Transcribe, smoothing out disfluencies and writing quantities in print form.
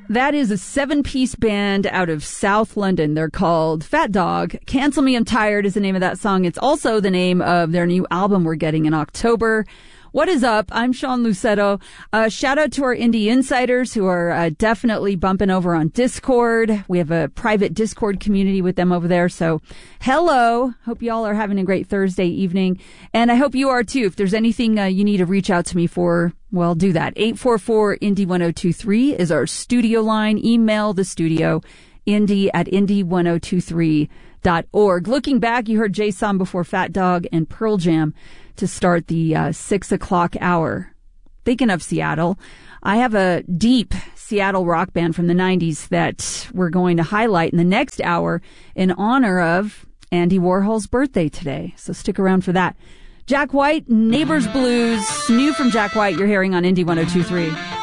That is a 7-piece band out of South London. They're called Fat Dog. Cancel Me, I'm Tired is the name of that song. It's also the name of their new album we're getting in October. What is up? I'm Sean Lucetto. Shout out to our indie insiders who are definitely bumping over on Discord. We have a private Discord community with them over there. So hello. Hope y'all are having a great Thursday evening. And I hope you are too. If there's anything you need to reach out to me for, well, do that. 844-INDY-1023 is our studio line. Email the studio, indy@indy1023.org. Looking back, you heard Jay-Som before Fat Dog and Pearl Jam to start the 6 o'clock hour. Thinking of Seattle, I have a deep Seattle rock band from the 90s that we're going to highlight in the next hour in honor of Andy Warhol's birthday today. So stick around for that. Jack White, Neighbors Blues, new from Jack White, you're hearing on Indy 1023.